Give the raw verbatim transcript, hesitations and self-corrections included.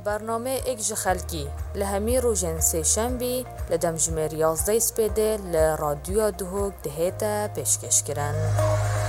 برنامه ایک جخلکی لهمی روژن سه شنبی لدم جمهور یازده سپیده لرادیو دهوک دهیتا پیشکش کرن.